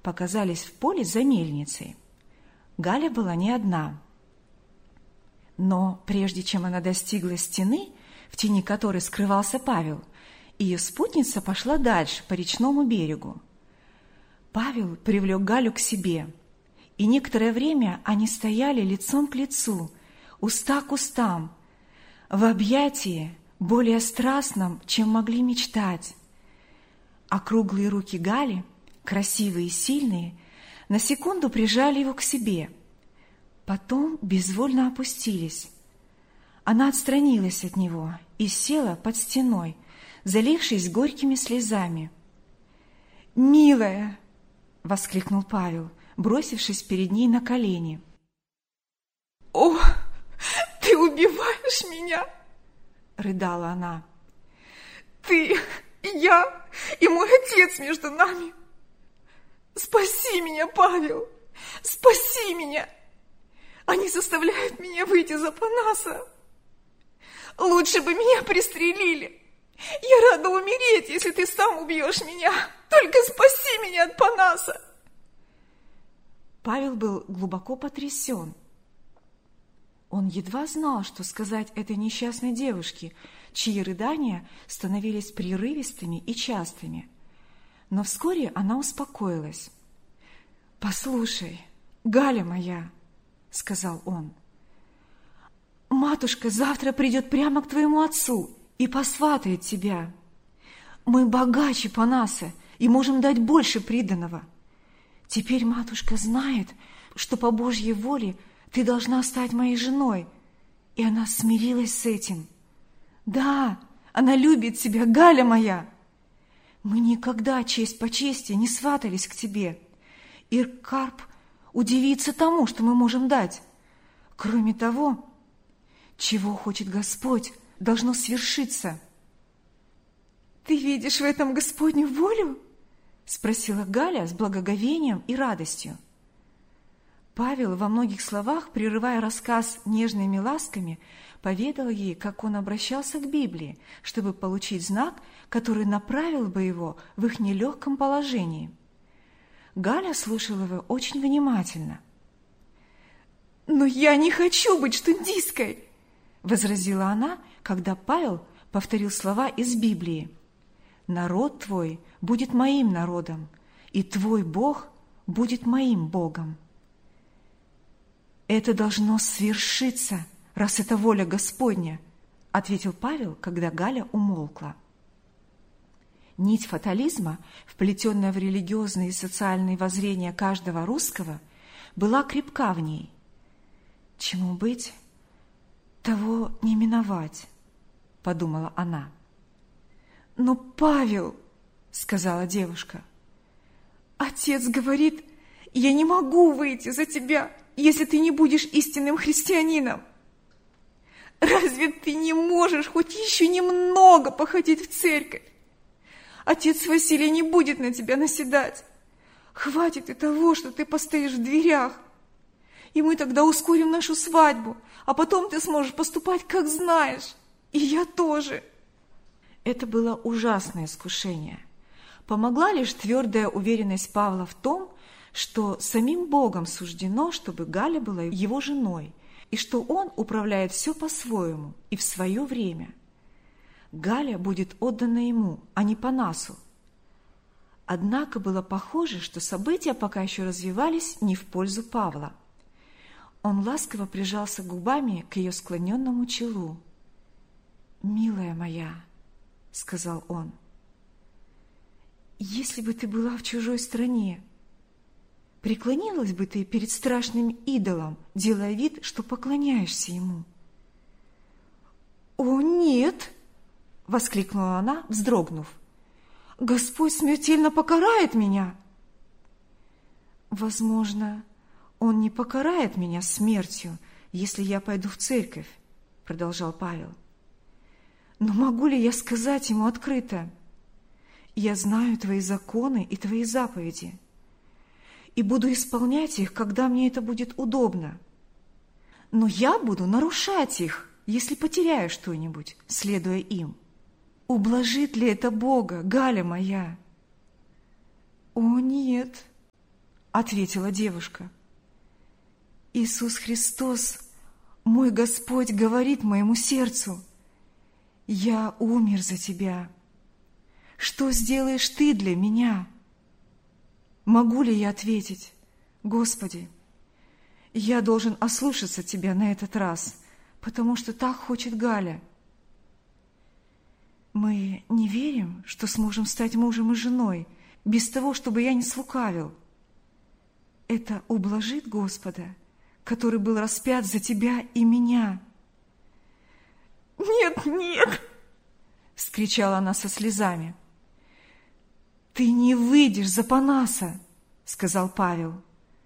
показались в поле за мельницей. Галя была не одна. Но прежде чем она достигла стены, в тени которой скрывался Павел, ее спутница пошла дальше, по речному берегу. Павел привлек Галю к себе, и некоторое время они стояли лицом к лицу, уста к устам, в объятии более страстном, чем могли мечтать. Округлые руки Гали, красивые и сильные, на секунду прижали его к себе, потом безвольно опустились. Она отстранилась от него и села под стеной, залившись горькими слезами. «Милая!» — воскликнул Павел, бросившись перед ней на колени. «О, ты убиваешь меня!» — рыдала она. «Ты, и я, и мой отец между нами! Спаси меня, Павел! Спаси меня! Они заставляют меня выйти за Апанаса! Лучше бы меня пристрелили! Я рада умереть, если ты сам убьешь меня! Только спаси меня от Апанаса!» Павел был глубоко потрясен. Он едва знал, что сказать этой несчастной девушке, чьи рыдания становились прерывистыми и частыми. Но вскоре она успокоилась. «Послушай, Галя моя, — сказал он, — матушка завтра придет прямо к твоему отцу и посватает тебя. Мы богаче Апанаса и можем дать больше приданого. Теперь матушка знает, что по Божьей воле ты должна стать моей женой, и она смирилась с этим. Да, она любит тебя, Галя моя. Мы никогда честь по чести не сватались к тебе. Иркарп удивится тому, что мы можем дать. Кроме того, чего хочет Господь, должно свершиться». «Ты видишь в этом Господню волю?» — спросила Галя с благоговением и радостью. Павел во многих словах, прерывая рассказ нежными ласками, поведал ей, как он обращался к Библии, чтобы получить знак, который направил бы его в их нелегком положении. Галя слушала его очень внимательно. «Но я не хочу быть штундистской!» — возразила она, когда Павел повторил слова из Библии. «Народ твой будет моим народом, и твой Бог будет моим Богом». «Это должно свершиться, раз это воля Господня», — ответил Павел, когда Галя умолкла. Нить фатализма, вплетенная в религиозные и социальные воззрения каждого русского, была крепка в ней. «Чему быть, того не миновать», — подумала она. «Но, Павел, — сказала девушка, — отец говорит, я не могу выйти за тебя, если ты не будешь истинным христианином. Разве ты не можешь хоть еще немного походить в церковь? Отец Василий не будет на тебя наседать. Хватит и того, что ты постоишь в дверях. И мы тогда ускорим нашу свадьбу, а потом ты сможешь поступать, как знаешь. И я тоже». Это было ужасное искушение. Помогла лишь твердая уверенность Павла в том, что самим Богом суждено, чтобы Галя была его женой, и что он управляет все по-своему и в свое время. Галя будет отдана ему, а не Апанасу. Однако было похоже, что события пока еще развивались не в пользу Павла. Он ласково прижался губами к ее склоненному челу. «Милая моя, — сказал он, — если бы ты была в чужой стране, преклонилась бы ты перед страшным идолом, делая вид, что поклоняешься ему?» «О, нет! — воскликнула она, вздрогнув. — Господь смертельно покарает меня!» «Возможно, Он не покарает меня смертью, если я пойду в церковь, — продолжал Павел. Но могу ли я сказать Ему открыто: я знаю Твои законы и Твои заповеди, и буду исполнять их, когда мне это будет удобно. Но я буду нарушать их, если потеряю что-нибудь, следуя им. Ублажит ли это Бога, Галя моя?» «О, нет, ответила девушка. Иисус Христос, мой Господь, говорит моему сердцу: я умер за тебя. Что сделаешь ты для меня? Могу ли я ответить: Господи, я должен ослушаться тебя на этот раз, потому что так хочет Галя? Мы не верим, что сможем стать мужем и женой без того, чтобы я не слукавил. Это ублажит Господа, который был распят за тебя и меня. «Нет, нет!» — вскричала она со слезами. «Ты не выйдешь за Панаса!» — сказал Павел.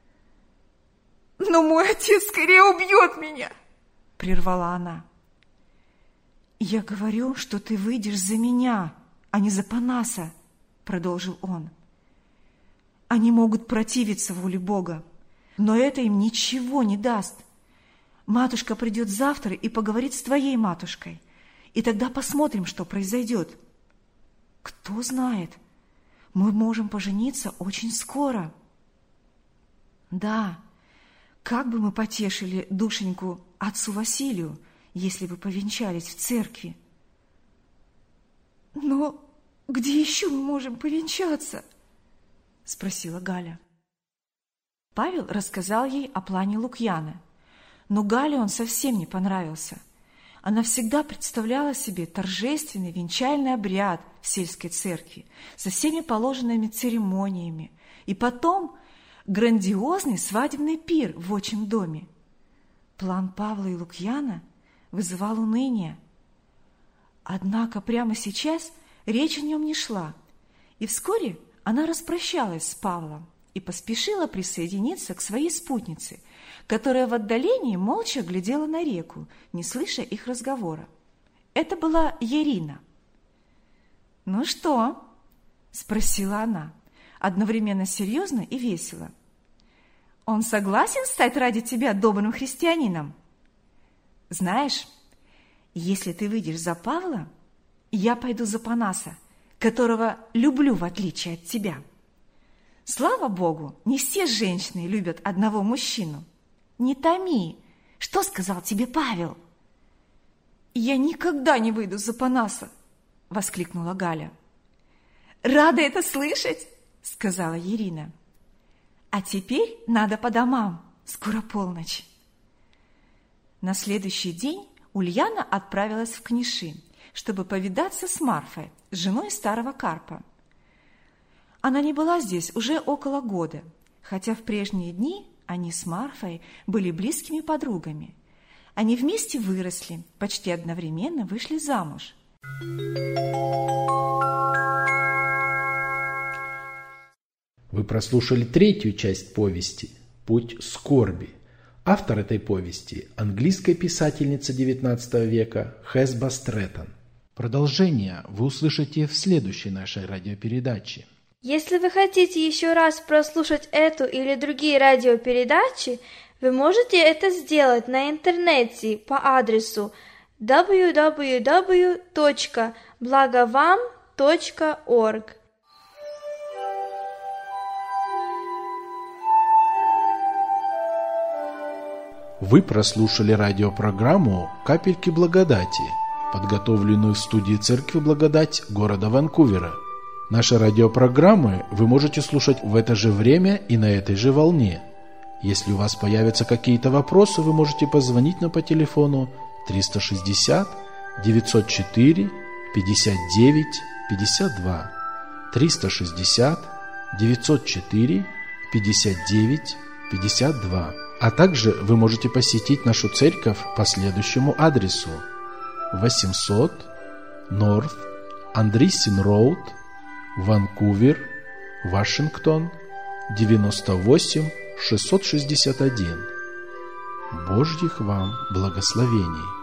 «Но мой отец скорее убьет меня!» — прервала она. «Я говорю, что ты выйдешь за меня, а не за Панаса», — продолжил он. «Они могут противиться воле Бога, но это им ничего не даст. Матушка придет завтра и поговорит с твоей матушкой, и тогда посмотрим, что произойдет. Кто знает, мы можем пожениться очень скоро». Да, как бы мы потешили душеньку отцу Василию, если бы повенчались в церкви. «Но где еще мы можем повенчаться?» — спросила Галя. Павел рассказал ей о плане Лукьяна, но Гале он совсем не понравился. Она всегда представляла себе торжественный венчальный обряд в сельской церкви со всеми положенными церемониями и потом грандиозный свадебный пир в отчим доме. План Павла и Лукьяна вызывал уныние. Однако прямо сейчас речь о нем не шла, и вскоре она распрощалась с Павлом и поспешила присоединиться к своей спутнице, которая в отдалении молча глядела на реку, не слыша их разговора. Это была Ирина. «Ну что?» – спросила она, одновременно серьезно и весело. «Он согласен стать ради тебя добрым христианином? Знаешь, если ты выйдешь за Павла, я пойду за Панаса, которого люблю в отличие от тебя. Слава Богу, не все женщины любят одного мужчину. Не томи, что сказал тебе Павел?» «Я никогда не выйду за Панаса!» – воскликнула Галя. «Рада это слышать!» – сказала Ирина. «А теперь надо по домам, скоро полночь». На следующий день Ульяна отправилась в Книши, чтобы повидаться с Марфой, женой старого Карпа. Она не была здесь уже около года, хотя в прежние дни они с Марфой были близкими подругами. Они вместе выросли, почти одновременно вышли замуж. Вы прослушали третью часть повести «Путь скорби». Автор этой повести – английская писательница XIX века Хесба Стрэттон. Продолжение вы услышите в следующей нашей радиопередаче. Если вы хотите еще раз прослушать эту или другие радиопередачи, вы можете это сделать на интернете по адресу www.blagovam.org. Вы прослушали радиопрограмму «Капельки благодати», подготовленную в студии Церкви Благодать города Ванкувера. Наши радиопрограммы вы можете слушать в это же время и на этой же волне. Если у вас появятся какие-то вопросы, вы можете позвонить нам по телефону 360 904 59 52 360 904 59 52. А также вы можете посетить нашу церковь по следующему адресу: 800 North Andreessen Road, Ванкувер, Вашингтон, 98661. Божьих вам благословений!